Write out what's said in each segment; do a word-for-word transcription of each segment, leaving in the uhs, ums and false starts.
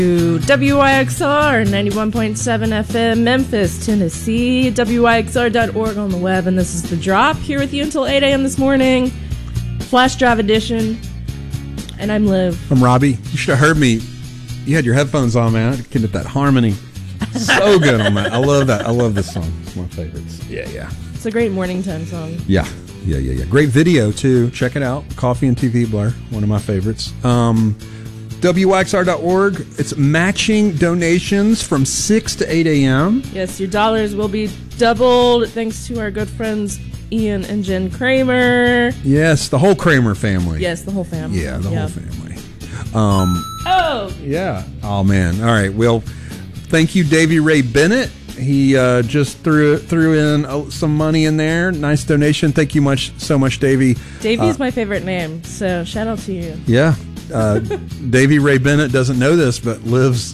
W Y X R ninety-one point seven F M, Memphis, Tennessee, W Y X R dot org on the web, and this is The Drop, here with you until eight a.m. this morning, Flash Drive edition, and I'm Liv. I'm Robbie. You should have heard me. You had your headphones on, man. I could get that harmony. So good on that. I love that. I love this song. It's one of my favorites. Yeah, yeah. It's a great morning time song. Yeah, yeah, yeah, yeah. Great video, too. Check it out. Coffee and T V Blur, one of my favorites. Um... W Y X R dot org. It's matching donations from six to eight a.m. Yes, your dollars will be doubled thanks to our good friends Ian and Jen Kramer. Yes, the whole Kramer family. Yes, the whole family. Yeah, the yeah. whole family. Um, oh! Yeah. Oh, man. All right. Well, thank you, Davy Ray Bennett. He uh, just threw threw in uh, some money in there. Nice donation. Thank you much so much, Davy. Davy's uh, my favorite name, so shout out to you. Yeah. Uh, Davy Ray Bennett doesn't know this, but Liv's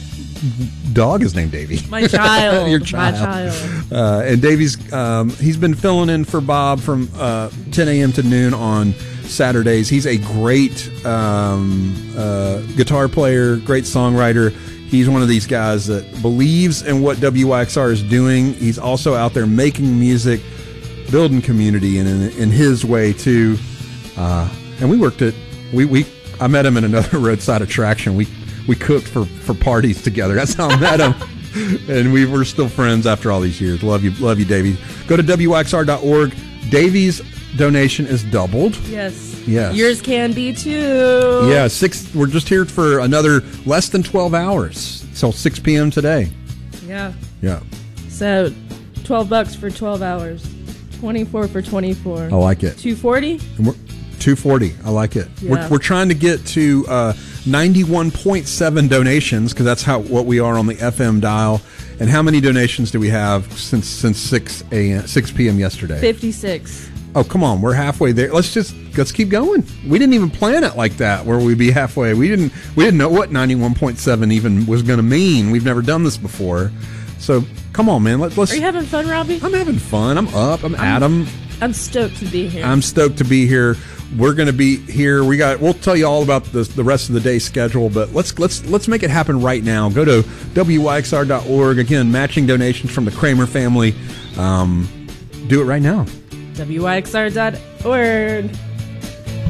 dog is named Davy. My child. Your child. My child. Uh, and Davy's, um, he's been filling in for Bob from uh, ten a.m. to noon on Saturdays. He's a great um, uh, guitar player, great songwriter. He's one of these guys that believes in what W Y X R is doing. He's also out there making music, building community in, in, in his way, too. Uh, and we worked at, we, we, I met him in another roadside attraction. We we cooked for, for parties together. That's how I met him. And we were still friends after all these years. Love you, love you, Davey. Go to W Y X R dot org. Davy's donation is doubled. Yes. Yes. Yours can be too. Yeah, six. We're just here for another less than twelve hours. Till six p.m. today. Yeah. Yeah. So, twelve bucks for twelve hours. Twenty-four for twenty-four. I like it. Two forty. two forty. I like it. Yeah. We're, we're trying to get to uh, ninety-one point seven donations because that's how what we are on the F M dial. And how many donations do we have since since six a.m. six p.m. yesterday? fifty-six. Oh, come on. We're halfway there. Let's just let's keep going. We didn't even plan it like that where we'd be halfway. We didn't we didn't know what ninety-one point seven even was going to mean. We've never done this before. So, come on, man. Let, let's Are you having fun, Robbie? I'm having fun. I'm up. I'm, I'm Adam. I'm stoked to be here. I'm stoked to be here. We're going to be here. We got. We'll tell you all about the the rest of the day schedule, but let's let's let's make it happen right now. Go to W Y X R dot org. Again, matching donations from the Kramer family. Um, do it right now. W Y X R dot org.